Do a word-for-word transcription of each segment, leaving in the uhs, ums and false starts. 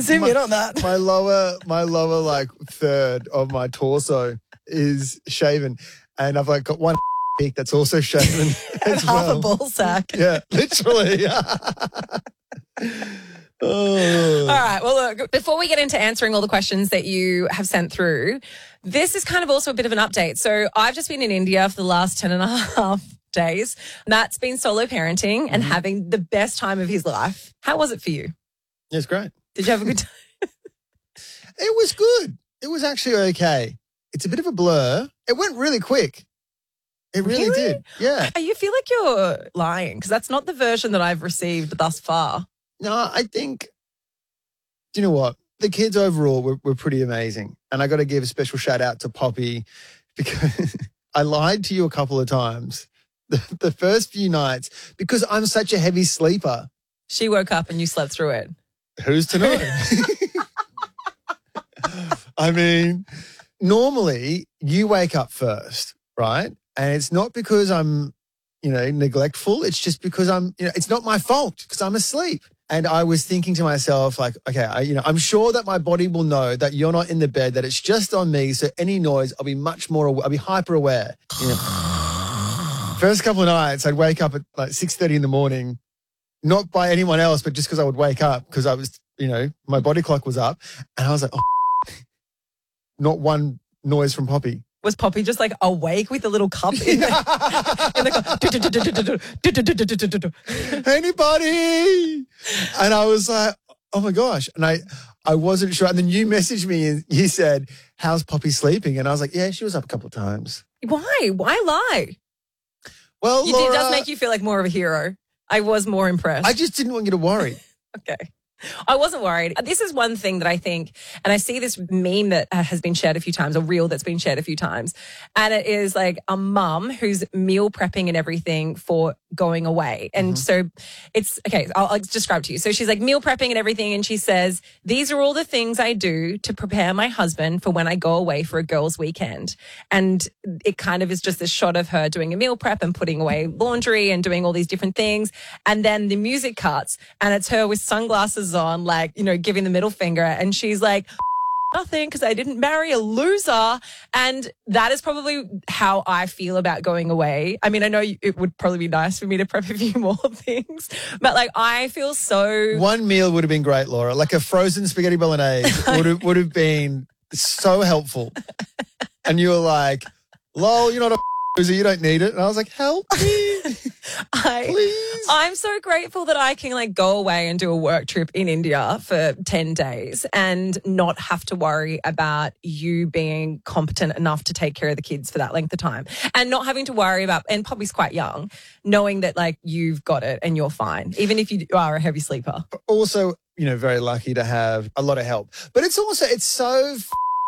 Zoom my, in on that. My lower, my lower like third of my torso is shaven, and I've like got one peak that's also shaven And as half well. a ball sack. Yeah, literally. Oh. All right. Well, look, before we get into answering all the questions that you have sent through, this is kind of also a bit of an update. So I've just been in India for the last ten and a half days. Matt's been solo parenting and Mhm. having the best time of his life. How was it for you? It's great. Did you have a good time? It was good. It was actually okay. It's a bit of a blur. It went really quick. It really, Really? did. Yeah. You feel like you're lying because that's not the version that I've received thus far. No, I think, do you know what? The kids overall were, were pretty amazing. And I got to give a special shout out to Poppy because I lied to you a couple of times the, the first few nights because I'm such a heavy sleeper. She woke up and you slept through it. Who's to know? I mean, normally you wake up first, right? And it's not because I'm, you know, neglectful. It's just because I'm, you know, it's not my fault because I'm asleep. And I was thinking to myself, like, okay, I, you know, I'm sure that my body will know that you're not in the bed, that it's just on me. So any noise, I'll be much more, I'll be hyper aware. You know? First couple of nights, I'd wake up at like six thirty in the morning, not by anyone else, but just because I would wake up because I was, you know, my body clock was up. And I was like, oh, not one noise from Poppy. Was Poppy just like awake with a little cup in the, in the Anybody? And I was like, oh my gosh. And I, I wasn't sure. And then you messaged me and you said, how's Poppy sleeping? And I was like, yeah, she was up a couple of times. Why? Why lie? Well, You, Laura, it does make you feel like more of a hero. I was more impressed. I just didn't want you to worry. Okay. I wasn't worried. This is one thing that I think, and I see this meme that has been shared a few times, a reel that's been shared a few times, and it is like a mum who's meal prepping and everything for going away. And mm-hmm. so it's, okay, I'll, I'll describe to you. So she's like meal prepping and everything, and she says, these are all the things I do to prepare my husband for when I go away for a girls' weekend. And it kind of is just this shot of her doing a meal prep and putting away laundry and doing all these different things. And then the music cuts, and it's her with sunglasses on, like, you know, giving the middle finger, and she's like, nothing, because I didn't marry a loser. And that is probably how I feel about going away. I mean, I know it would probably be nice for me to prep a few more things, but like I feel so... One meal would have been great, Laura. Like a frozen spaghetti bolognese would have, would have been so helpful. And you were like, lol, you're not a loser, you don't need it. And I was like, help me. I, Please. I'm so grateful that I can like go away and do a work trip in India for ten days and not have to worry about you being competent enough to take care of the kids for that length of time, and not having to worry about, and Poppy's quite young, knowing that like you've got it and you're fine, even if you are a heavy sleeper. Also, you know, very lucky to have a lot of help. But it's also, it's so f-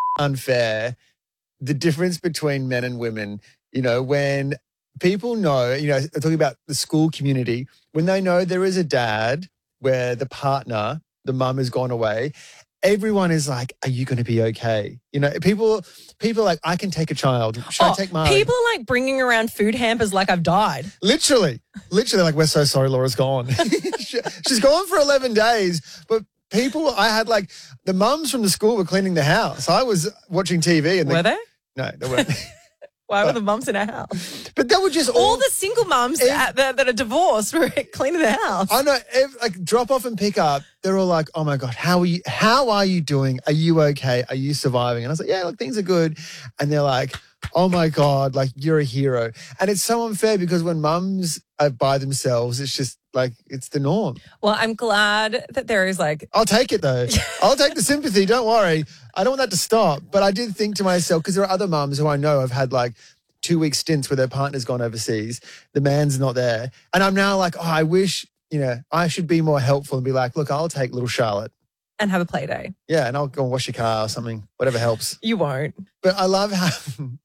unfair, the difference between men and women, you know, when people know, you know, talking about the school community, when they know there is a dad where the partner, the mum has gone away, everyone is like, are you going to be okay? You know, people, people are like, I can take a child. Should oh, I take mine? People are like bringing around food hampers like I've died. Literally, literally like, we're so sorry Laura's gone. She's gone for eleven days, but people, I had like, the mums from the school were cleaning the house. I was watching T V. And Were the, they? No, they weren't. Why were the mums in our house? But they were just all... All the single mums Ev- that, that, that are divorced were cleaning the house. I know, ev- like drop off and pick up, they're all like, oh my God, how are you, how are you doing? Are you okay? Are you surviving? And I was like, yeah, look, things are good. And they're like, oh my God, like you're a hero. And it's so unfair because when mums are by themselves, it's just like, it's the norm. Well, I'm glad that there is like... I'll take it though. I'll take the sympathy. Don't worry. I don't want that to stop. But I did think to myself, because there are other mums who I know have had like two week stints where their partner's gone overseas. The man's not there. And I'm now like, oh, I wish, you know, I should be more helpful and be like, look, I'll take little Charlotte. And have a play day. Yeah. And I'll go and wash your car or something, whatever helps. You won't. But I love how,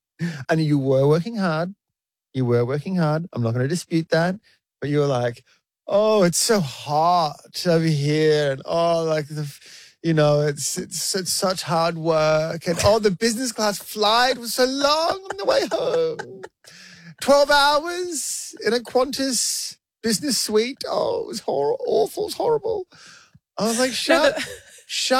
and you were working hard. You were working hard. I'm not going to dispute that. But you were like, oh, it's so hot over here. And oh, like, the, you know, it's, it's it's such hard work. And oh, the business class flight was so long on the way home. twelve hours in a Qantas business suite. Oh, it was hor- awful. It was horrible. I was like, shut, No, the- shut